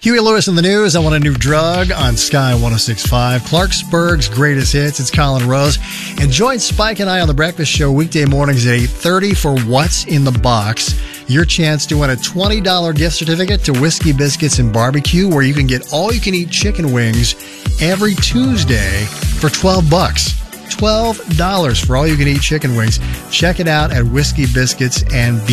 Huey Lewis in the news. I want a new drug on Sky 106.5. Clarksburg's greatest hits. It's Colin Rose. And join Spike and I on The Breakfast Show weekday mornings at 8:30 for What's in the Box. Your chance to win a $20 gift certificate to Whiskey Biscuits and Barbecue, where you can get all-you-can-eat chicken wings every Tuesday for $12. $12 for all-you-can-eat chicken wings. Check it out at Whiskey Biscuits and